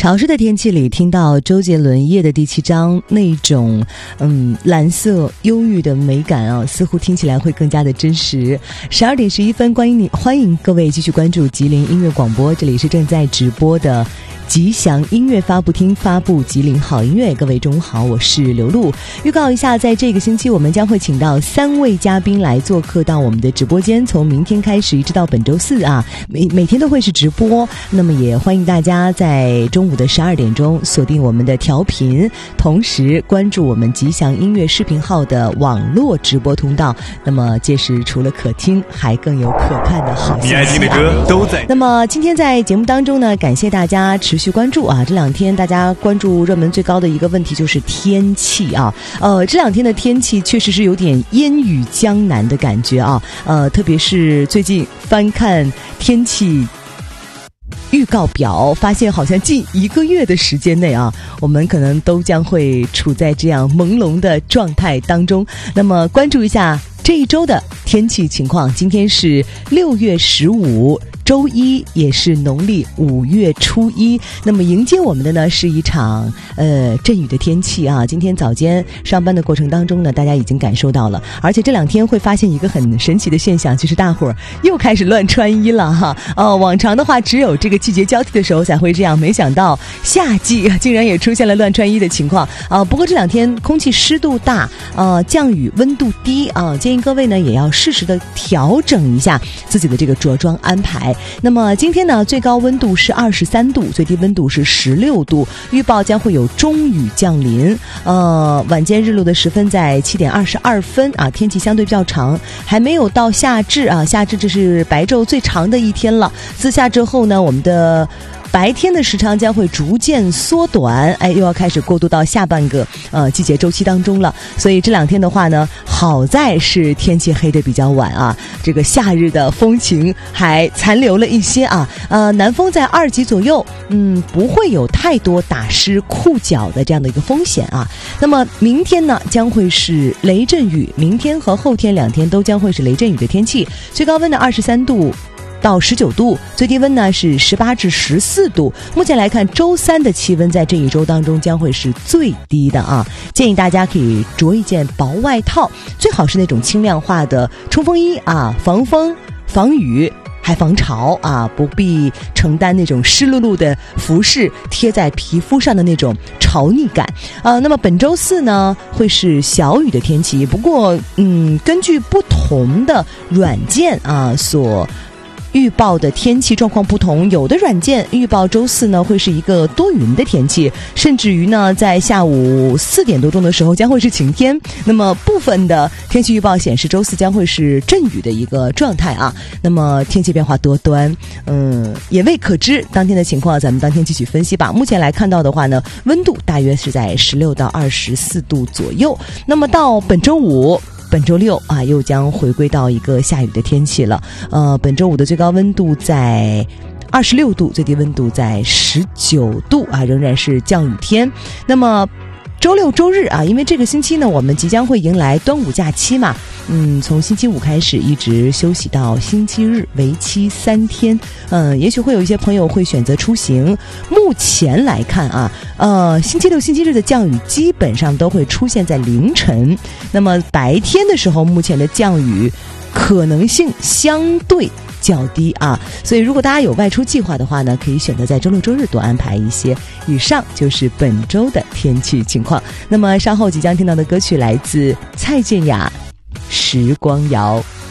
潮湿的天气里听到周杰伦《夜》的第7章，那种蓝色忧郁的美感啊，似乎听起来会更加的真实。12点11分，欢迎各位继续关注吉林音乐广播，这里是正在直播的吉祥音乐发布厅，发布吉林好音乐。各位中午好，我是刘露。预告一下，在这个星期我们将会请到3位嘉宾来做客到我们的直播间，从明天开始一直到本周4啊，每天都会是直播。那么也欢迎大家在中午的12点钟锁定我们的调频，同时关注我们吉祥音乐视频号的网络直播通道。那么届时除了可听，还更有可看的好信息。 你爱听的歌都在。 那么今天在节目当中呢，感谢大家持续关注啊！这2天大家关注热门最高的一个问题就是天气啊，这2天的天气确实是有点烟雨江南的感觉啊，特别是最近翻看天气预告表，发现好像近1个月的时间内啊，我们可能都将会处在这样朦胧的状态当中。那么关注一下这一周的天气情况，今天是6月15周一，也是农历5月初1。那么迎接我们的呢是一场阵雨的天气啊。今天早间上班的过程当中呢，大家已经感受到了，而且这2天会发现一个很神奇的现象，就是大伙儿又开始乱穿衣了哈。往常的话只有这个季节交替的时候才会这样，没想到夏季竟然也出现了乱穿衣的情况啊。不过这2天空气湿度大，降雨温度低啊，建议各位呢也要适时的调整一下自己的这个着装安排。那么今天呢，最高温度是23度，最低温度是16度，预报将会有中雨降临。晚间日落的时分在7点22分啊，天气相对较长，还没有到夏至啊，夏至这是白昼最长的一天了。自夏至后呢，我们的白天的时长将会逐渐缩短，又要开始过渡到下半个季节周期当中了。所以这2天的话呢，好在是天气黑得比较晚啊，这个夏日的风情还残留了一些啊。南风在2级左右，不会有太多打湿裤脚的这样的一个风险啊。那么明天呢，将会是雷阵雨，明天和后天2天都将会是雷阵雨的天气，最高温的23度到19度，最低温呢是18至14度。目前来看，周3的气温在这一周当中将会是最低的啊，建议大家可以着一件薄外套，最好是那种轻量化的冲锋衣啊，防风防雨还防潮啊，不必承担那种湿漉漉的服饰贴在皮肤上的那种潮腻感那么本周4呢会是小雨的天气，不过根据不同的软件啊所预报的天气状况不同，有的软件预报周4呢会是一个多云的天气，甚至于呢在下午4点多钟的时候将会是晴天。那么部分的天气预报显示周4将会是阵雨的一个状态啊。那么天气变化多端，也未可知，当天的情况咱们当天继续分析吧。目前来看到的话呢，温度大约是在16到24度左右。那么到本周5本周6啊，又将回归到一个下雨的天气了。本周5的最高温度在26度，最低温度在19度啊，仍然是降雨天。那么周6周日啊，因为这个星期呢，我们即将会迎来端午假期嘛，从星期5开始一直休息到星期日，为期3天。也许会有一些朋友会选择出行。目前来看啊，星期6、星期日的降雨基本上都会出现在凌晨。那么白天的时候，目前的降雨可能性相对较低啊，所以如果大家有外出计划的话呢，可以选择在周6周日多安排一些。以上就是本周的天气情况。那么稍后即将听到的歌曲来自蔡健雅《时光谣》。